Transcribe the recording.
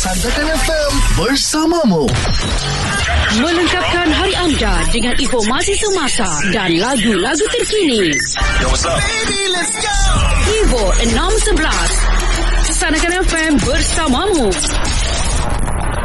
Santakan FM bersamamu. Melengkapkan hari anda dengan informasi semasa dan lagu-lagu terkini. Yo, what's up? Baby, let's go. Vivo 611. Santakan FM bersamamu.